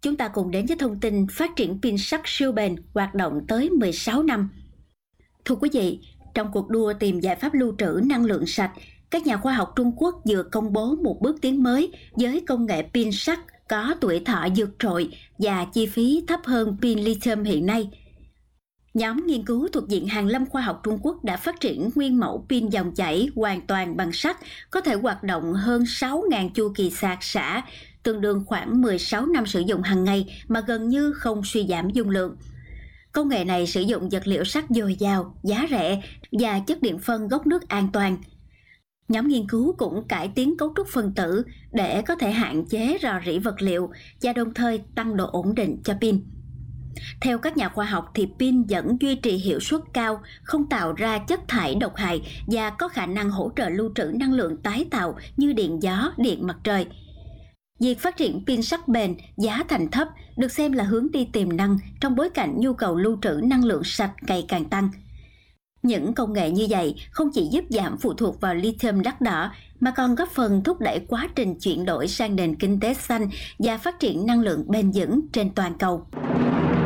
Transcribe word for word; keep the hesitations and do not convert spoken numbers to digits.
Chúng ta cùng đến với thông tin phát triển pin sắt siêu bền hoạt động tới mười sáu năm. Thưa quý vị, trong cuộc đua tìm giải pháp lưu trữ năng lượng sạch, các nhà khoa học Trung Quốc vừa công bố một bước tiến mới với công nghệ pin sắt có tuổi thọ vượt trội và chi phí thấp hơn pin lithium hiện nay. Nhóm nghiên cứu thuộc Viện Hàn lâm Khoa học Trung Quốc đã phát triển nguyên mẫu pin dòng chảy hoàn toàn bằng sắt, có thể hoạt động hơn sáu nghìn chu kỳ sạc xả, tương đương khoảng mười sáu năm sử dụng hàng ngày mà gần như không suy giảm dung lượng. Công nghệ này sử dụng vật liệu sắt dồi dào, giá rẻ và chất điện phân gốc nước an toàn. Nhóm nghiên cứu cũng cải tiến cấu trúc phân tử để có thể hạn chế rò rỉ vật liệu và đồng thời tăng độ ổn định cho pin. Theo các nhà khoa học thì pin vẫn duy trì hiệu suất cao, không tạo ra chất thải độc hại và có khả năng hỗ trợ lưu trữ năng lượng tái tạo như điện gió, điện mặt trời. Việc phát triển pin sắt bền, giá thành thấp được xem là hướng đi tiềm năng trong bối cảnh nhu cầu lưu trữ năng lượng sạch ngày càng tăng. Những công nghệ như vậy không chỉ giúp giảm phụ thuộc vào lithium đắt đỏ mà còn góp phần thúc đẩy quá trình chuyển đổi sang nền kinh tế xanh và phát triển năng lượng bền vững trên toàn cầu.